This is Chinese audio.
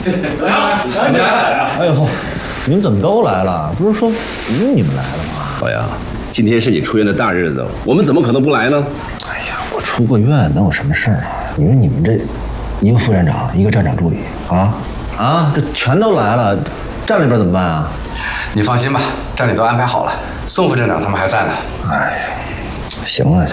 哎呦，你们怎么都来了？不是说不用你们来了吗？ 老杨，今天是你出院的大日子，我们怎么可能不来呢？ 哎呀，我出个院能有什么事儿啊？你说你们这一个副站长，一个站长助理这全都来了，站里边怎么办啊？ 你放心吧，站里都安排好了，宋副站长他们还在呢。 哎呀，行了。